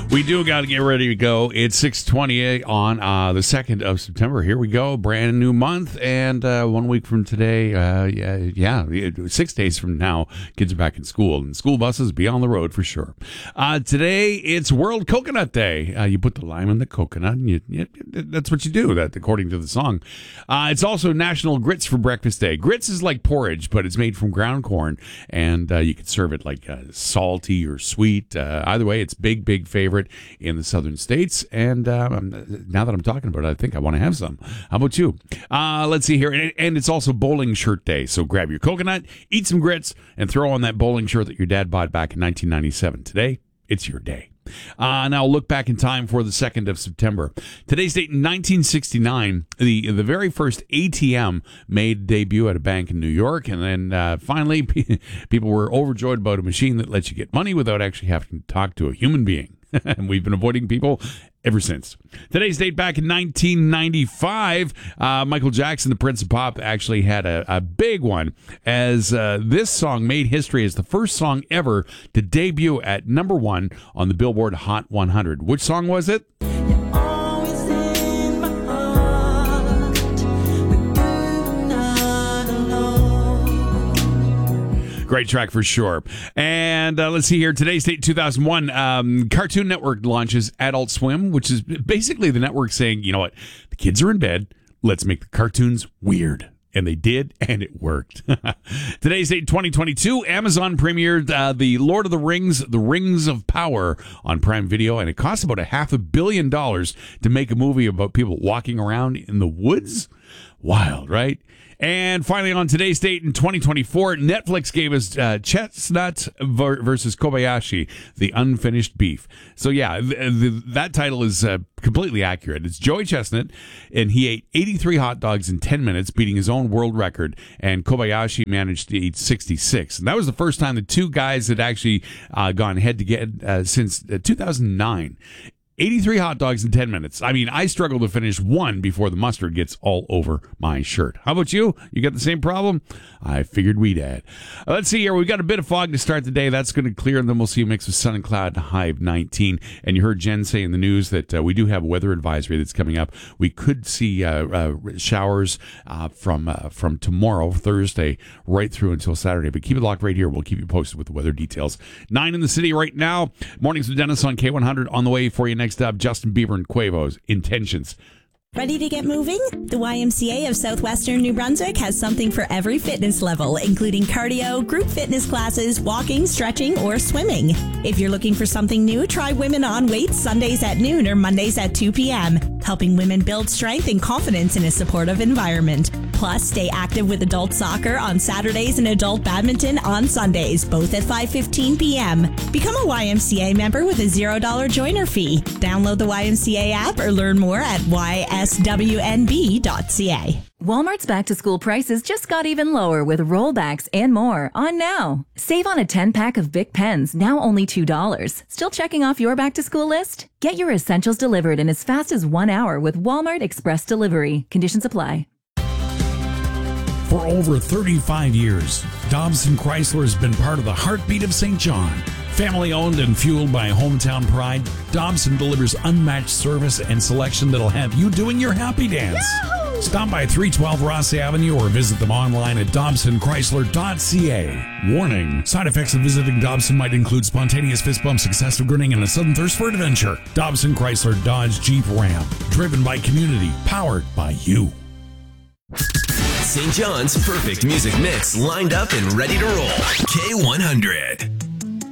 We do got to get ready to go. It's 6:28 on the 2nd of September. Here we go. Brand new month. And 1 week from today, 6 days from now, kids are back in school. And school buses be on the road for sure. Today, it's World Coconut Day. You put the lime in the coconut, and that's what you do, that according to the song. It's also National Grits for Breakfast Day. Grits is like porridge, but it's made from ground corn. And you can serve it like salty or sweet. Either way, it's big favorite in the southern states, and now that I'm talking about it, I think I want to have some. How about you? Let's see here, and it's also bowling shirt day, so grab your coconut, eat some grits, and throw on that bowling shirt that your dad bought back in 1997. Today, it's your day. Now look back in time for the 2nd of September. Today's date in 1969, the very first ATM made debut at a bank in New York, and then finally people were overjoyed about a machine that lets you get money without actually having to talk to a human being. And we've been avoiding people ever since. Today's date back in 1995, Michael Jackson, the Prince of Pop, actually had a big one, as this song made history as the first song ever to debut at #1 on the Billboard Hot 100. Which song was it? Great track for sure. And let's see here. Today's date, 2001. Cartoon Network launches Adult Swim, which is basically the network saying, you know what, the kids are in bed. Let's make the cartoons weird. And they did, and it worked. Today's date, 2022. Amazon premiered The Lord of the Rings, The Rings of Power on Prime Video, and it cost about $500 million to make a movie about people walking around in the woods. Wild, right? And finally, on today's date in 2024, Netflix gave us Chestnut versus Kobayashi, The Unfinished Beef. So yeah, that title is completely accurate. It's Joey Chestnut, and he ate 83 hot dogs in 10 minutes, beating his own world record, and Kobayashi managed to eat 66. And that was the first time the two guys had actually gone head-to-head since 2009. 83 hot dogs in 10 minutes. I mean, I struggle to finish one before the mustard gets all over my shirt. How about you? You got the same problem? I figured we'd had. Let's see here. We've got a bit of fog to start the day. That's going to clear, and then we'll see a mix of sun and cloud, high of 19. And you heard Jen say in the news that we do have a weather advisory that's coming up. We could see showers from tomorrow, Thursday, right through until Saturday. But keep it locked right here. We'll keep you posted with the weather details. 9 in the city right now. Mornings with Dennis on K100 on the way for you next. Next up, Justin Bieber and Quavo's Intentions. Ready to get moving? The YMCA of Southwestern New Brunswick has something for every fitness level, including cardio, group fitness classes, walking, stretching, or swimming. If you're looking for something new, try Women on Weights Sundays at noon or Mondays at 2 p.m., helping women build strength and confidence in a supportive environment. Plus, stay active with adult soccer on Saturdays and adult badminton on Sundays, both at 5:15 p.m. Become a YMCA member with a $0 joiner fee. Download the YMCA app or learn more at swnb.ca. Walmart's back-to-school prices just got even lower with rollbacks and more on now. Save on a 10-pack of Bic pens, now only $2. Still checking off your back-to-school list? Get your essentials delivered in as fast as 1 hour with Walmart Express Delivery. Conditions apply. For over 35 years, Dobson Chrysler has been part of the heartbeat of St. John. Family owned and fueled by hometown pride, Dobson delivers unmatched service and selection that'll have you doing your happy dance. Yahoo! Stop by 312 Ross Avenue or visit them online at dobsonchrysler.ca. Warning, side effects of visiting Dobson might include spontaneous fist bumps, excessive grinning, and a sudden thirst for adventure. Dobson Chrysler Dodge Jeep Ram. Driven by community, powered by you. St. John's perfect music mix lined up and ready to roll. K100.